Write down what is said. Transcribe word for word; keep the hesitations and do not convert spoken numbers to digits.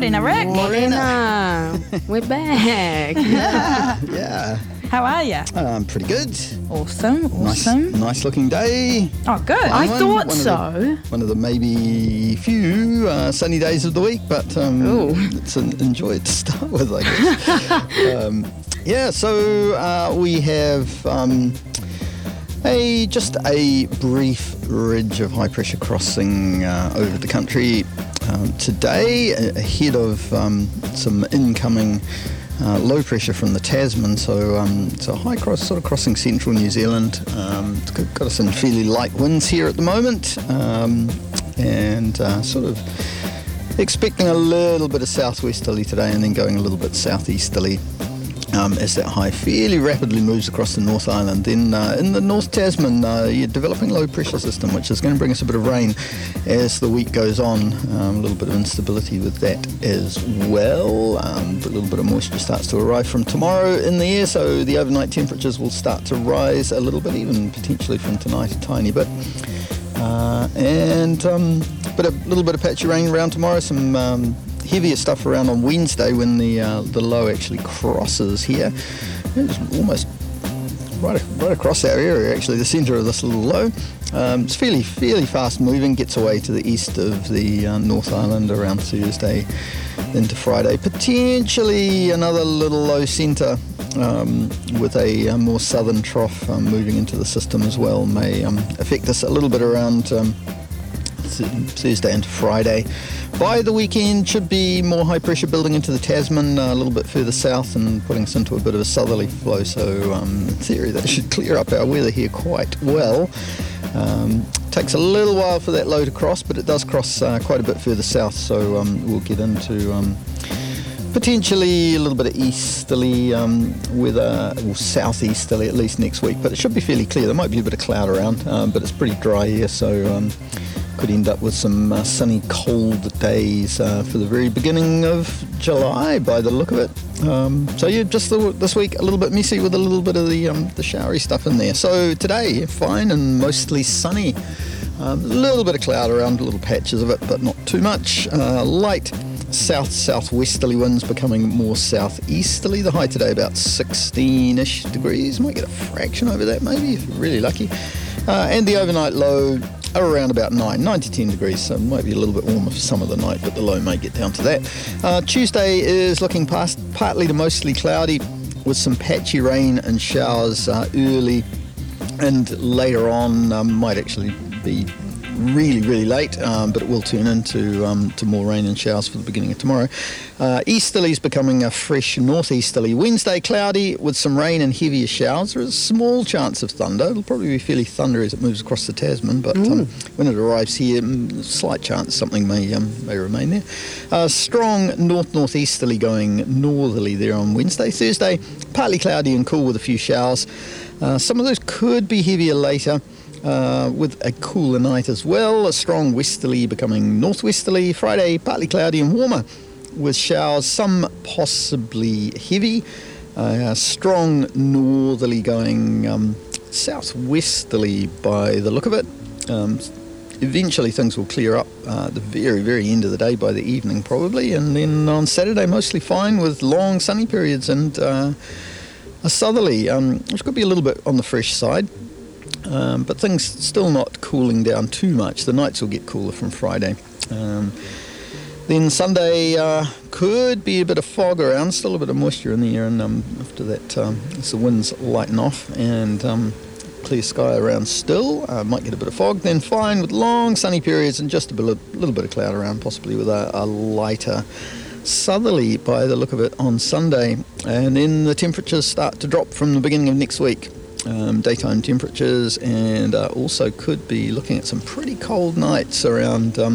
Morena, Rick. Morena. We're back. Yeah. yeah. How are you? Um, pretty good. Awesome, Nice, awesome. nice looking day. Oh, good. I One- thought one of so. The, one of the maybe few uh, sunny days of the week, but um, Ooh. it's an enjoy it to start with, I guess. um, yeah, so uh, we have um, a just a brief ridge of high pressure crossing uh, over the country um, today, ahead of um, some incoming Uh, low pressure from the Tasman, so um, so high cross sort of crossing central New Zealand. Um, it's got, got us in fairly light winds here at the moment, um, and uh, sort of expecting a little bit of southwesterly today, and then going a little bit southeasterly um, as that high fairly rapidly moves across the North Island. Then uh, in the North Tasman, uh, you're developing low pressure system, which is going to bring us a bit of rain as the week goes on. Um, a little bit of instability with that as well. Um, a little bit of moisture starts to arrive from tomorrow in the air, so the overnight temperatures will start to rise a little bit, even potentially from tonight a tiny bit. Uh, and um, but a little bit of patchy rain around tomorrow, some um, heavier stuff around on Wednesday when the uh, the low actually crosses here. It's almost right, right across our area, actually, the centre of this little low. Um, it's fairly fairly fast moving, gets away to the east of the uh, North Island around Thursday into Friday. Potentially another little low centre um, with a, a more southern trough um, moving into the system as well may um, affect us a little bit around um, Thursday into Friday. By the weekend should be more high pressure building into the Tasman uh, a little bit further south and putting us into a bit of a southerly flow, so um, in theory that should clear up our weather here quite well. Um, takes a little while for that low to cross, but it does cross uh, quite a bit further south, so um, we'll get into um, potentially a little bit of easterly um, weather, or southeasterly at least next week, but it should be fairly clear. There might be a bit of cloud around, um, but it's pretty dry here, so um, could end up with some uh, sunny, cold days uh, for the very beginning of July by the look of it. Um, so yeah, just the, this week a little bit messy with a little bit of the um, the showery stuff in there. So today, fine and mostly sunny. A um, little bit of cloud around, little patches of it, but not too much. Uh, light south-southwesterly winds becoming more southeasterly. The high today about sixteen-ish degrees. Might get a fraction over that maybe if you're really lucky. Uh, and the overnight low around about nine, nine to ten degrees, so it might be a little bit warmer for some of the night, but the low may get down to that. Uh, Tuesday is looking past partly to mostly cloudy with some patchy rain and showers uh, early and later on. Um, might actually be really, really late, um, but it will turn into um, to more rain and showers for the beginning of tomorrow. Uh, easterly is becoming a fresh northeasterly. Wednesday cloudy with some rain and heavier showers. There is a small chance of thunder. It'll probably be fairly thundery as it moves across the Tasman, but um, when it arrives here, mm, slight chance something may um, may remain there. Uh, strong north-northeasterly going northerly there on Wednesday. Thursday, partly cloudy and cool with a few showers. Uh, some of those could be heavier later. Uh, with a cooler night as well. A strong westerly becoming northwesterly. Friday, partly cloudy and warmer with showers, some possibly heavy. Uh, strong northerly going um, southwesterly by the look of it. Um, eventually things will clear up uh, at the very, very end of the day, by the evening probably. And then on Saturday, mostly fine with long sunny periods and uh, a southerly, um, which could be a little bit on the fresh side. Um, but things still not cooling down too much. The nights will get cooler from Friday. Um, then Sunday uh, could be a bit of fog around, still a bit of moisture in the air, and um, after that, um, as the winds lighten off and um, clear sky around still, uh, might get a bit of fog. Then fine with long sunny periods and just a bit of, little bit of cloud around, possibly with a, a lighter southerly by the look of it on Sunday. And then the temperatures start to drop from the beginning of next week. Um, daytime temperatures, and uh, also could be looking at some pretty cold nights around um,